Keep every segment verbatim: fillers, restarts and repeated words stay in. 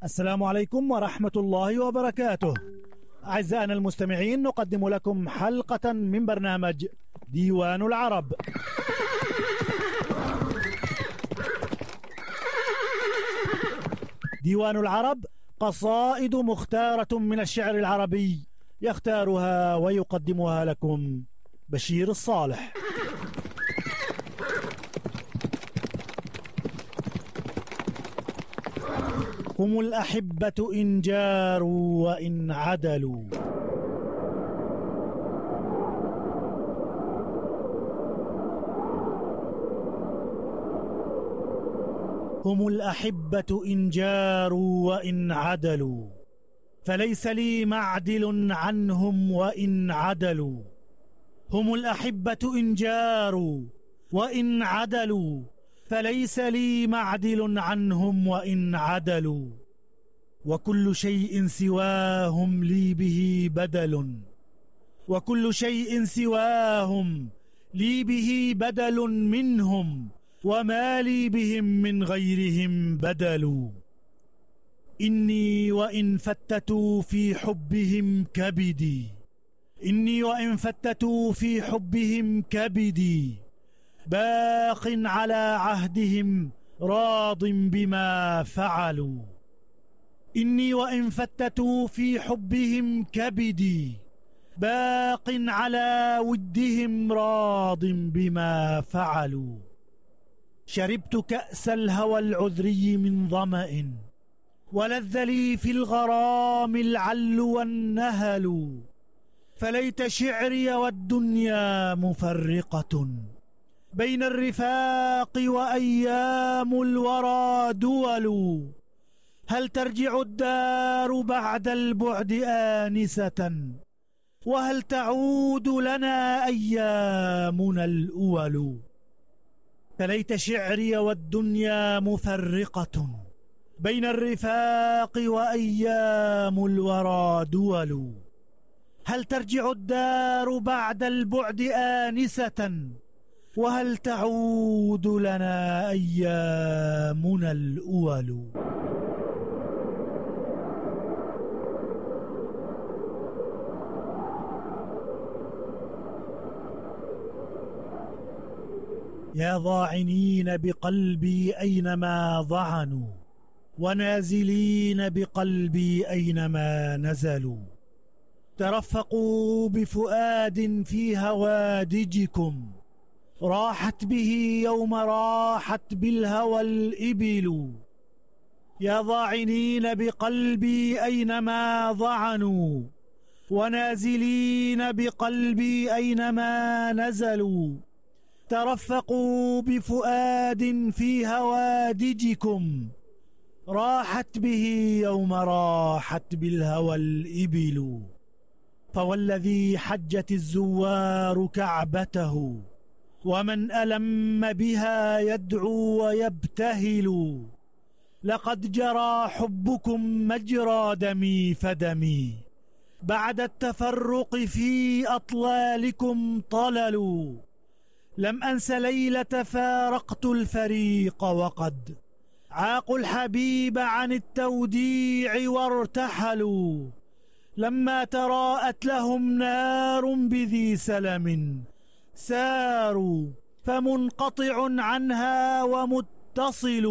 السلام عليكم ورحمة الله وبركاته. أعزائنا المستمعين، نقدم لكم حلقة من برنامج ديوان العرب. ديوان العرب قصائد مختارة من الشعر العربي، يختارها ويقدمها لكم بشير الصالح. هم الأحبة إن جاروا وإن عدلوا، هم الأحبة إن جاروا وإن عدلوا، فليس لي معدل عنهم وإن عدلوا. هم الأحبة إن جاروا وإن عدلوا، فليس لي معدل عنهم وإن عدلوا. وكل شيء سواهم لي به بدل، وكل شيء سواهم لي به بدل منهم، وما لي بهم من غيرهم بدل. إني وإن فتتوا في حبهم كبدي، إني وإن فتتوا في حبهم كبدي، باق على عهدهم راض بما فعلوا. إني وإن فتتوا في حبهم كبدي، باق على ودهم راض بما فعلوا. شربت كأس الهوى العذري من ظمأ، ولذ لي في الغرام العل والنهل. فليت شعري والدنيا مفرقة بين الرفاق وأيام الورى دول. هل ترجع الدار بعد البعد آنسة، وهل تعود لنا أيامنا الأول. فليت شعري والدنيا مفرقة بين الرفاق وأيام الورى دول. هل ترجع الدار بعد البعد آنسة، وهل تعود لنا أيامنا الأول. يا ضاعنين بقلبي أينما ضعنوا، ونازلين بقلبي أينما نزلوا. ترفقوا بفؤاد في هوادجكم، راحت به يوم راحت بالهوى الإبل. يا ضاعنين بقلبي أينما ضعنوا، ونازلين بقلبي أينما نزلوا. ترفقوا بفؤاد في هوادجكم، راحت به يوم راحت بالهوى الإبل. فوالذي حجت الزوار كعبته، ومن ألم بها يدعو ويبتهل. لقد جرى حبكم مجرى دمي فدمي، بعد التفرق في أطلالكم طلل. لم أنس ليلة فارقت الفريق، وقد عاقوا الحبيب عن التوديع وارتحلوا. لما تراءت لهم نار بذي سلم، ساروا فمنقطع عنها ومتصل.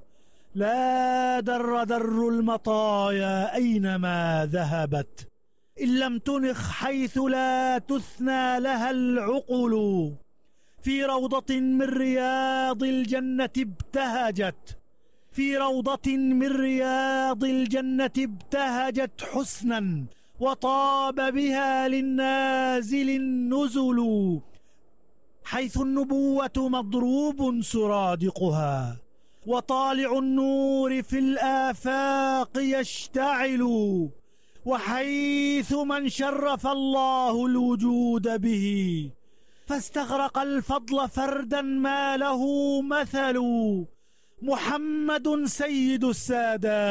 لا در در المطايا أينما ذهبت، إن لم تنخ حيث لا تثنى لها العقل. في روضة من رياض الجنة ابتهجت، في روضة من رياض الجنة ابتهجت حسنا، وطاب بها للنازل النزل. حيث النبوة مضروب سرادقها، وطالع النور في الآفاق يشتعل. وحيث من شرف الله الوجود به، فاستغرق الفضل فردا ما له مثل. محمد سيد السادات